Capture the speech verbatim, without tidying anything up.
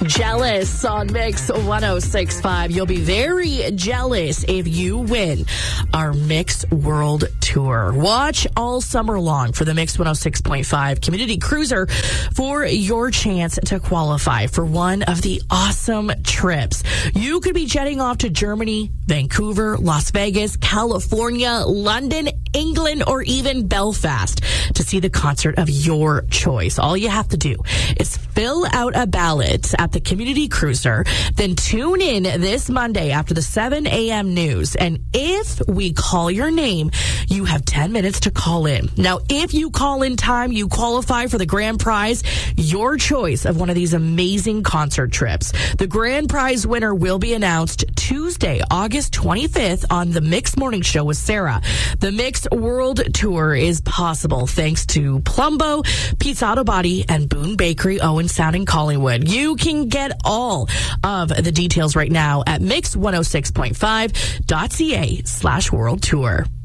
Jealous on Mix one oh six point five. You'll be very jealous if you win our Mix World Tour. Watch all summer long for the Mix one oh six point five Community Cruiser for your chance to qualify for one of the awesome trips. You could be jetting off to Germany, Vancouver, Las Vegas, California, London, England, or even Belfast to see the concert of your choice. All you have to do is fill out a ballot at the Community Cruiser, then tune in this Monday after the seven a.m. news. And if we call your name, you have ten minutes to call in. Now, if you call in time, you qualify for the grand prize, your choice of one of these amazing concert trips. The grand prize winner will be announced Tuesday, August twenty-fifth on the Mix Morning Show with Sarah. The Mix World Tour is possible thanks to Plumbo, Pete's Auto Body, and Boone Bakery, Owen Sound, and Collingwood. You can get all of the details right now at mix one oh six point five dot c a slash world tour.